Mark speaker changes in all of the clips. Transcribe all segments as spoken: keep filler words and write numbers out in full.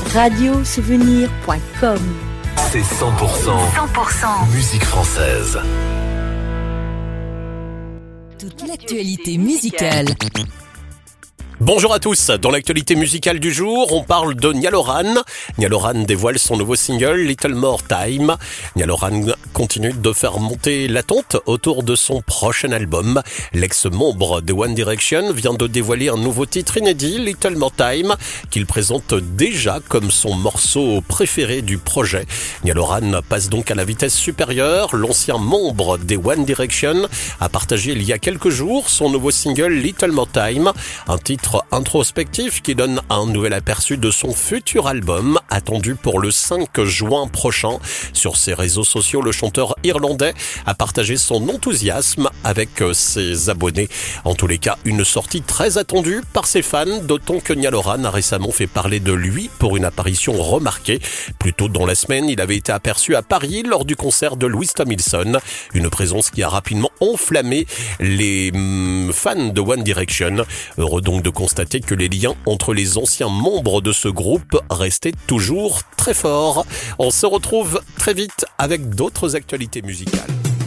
Speaker 1: radio souvenir point com.
Speaker 2: C'est cent pour cent,
Speaker 3: cent pour cent
Speaker 2: musique française.
Speaker 4: Toute l'actualité musicale.
Speaker 5: Bonjour à tous, dans l'actualité musicale du jour, on parle de Niall Horan. Niall Horan dévoile son nouveau single Little More Time. Niall Horan continue de faire monter l'attente autour de son prochain album. L'ex-membre de One Direction vient de dévoiler un nouveau titre inédit, Little More Time, qu'il présente déjà comme son morceau préféré du projet. Niall Horan passe donc à la vitesse supérieure. L'ancien membre des One Direction a partagé il y a quelques jours son nouveau single Little More Time, un titre introspectif qui donne un nouvel aperçu de son futur album attendu pour le cinq juin prochain. Sur ses réseaux sociaux, le chanteur irlandais a partagé son enthousiasme avec ses abonnés. En tous les cas, une sortie très attendue par ses fans, d'autant que Niall Horan a récemment fait parler de lui pour une apparition remarquée. Plus tôt dans la semaine, il avait été aperçu à Paris lors du concert de Louis Tomlinson, une présence qui a rapidement enflammé les hum, fans de One Direction. Heureux donc de constater que les liens entre les anciens membres de ce groupe restaient toujours très forts. On se retrouve très vite avec d'autres actualités musicales.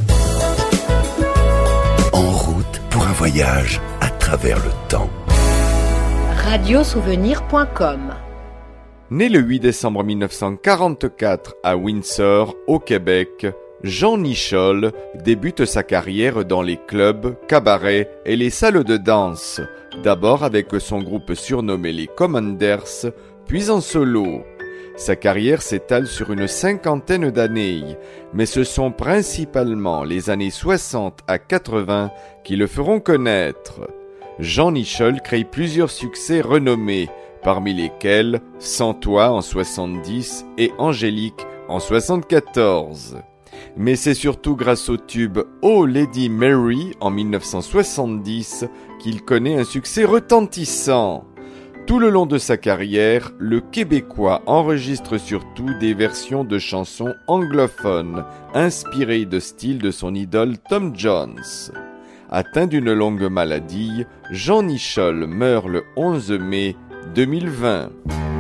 Speaker 2: En route pour un voyage à travers le temps.
Speaker 1: radio souvenir point com.
Speaker 6: Né le huit décembre mille neuf cent quarante-quatre à Windsor, au Québec, Jean Nichol débute sa carrière dans les clubs, cabarets et les salles de danse, d'abord avec son groupe surnommé les Commanders, puis en solo. Sa carrière s'étale sur une cinquantaine d'années, mais ce sont principalement les années soixante à quatre-vingts qui le feront connaître. Jean Nichol crée plusieurs succès renommés, parmi lesquels Sans toi en soixante-dix et Angélique en soixante-quatorze. Mais c'est surtout grâce au tube Oh Lady Mary en mille neuf cent soixante-dix qu'il connaît un succès retentissant. Tout le long de sa carrière, le Québécois enregistre surtout des versions de chansons anglophones, inspirées de style de son idole Tom Jones. Atteint d'une longue maladie, Jean Nichol meurt le onze mai deux mille vingt.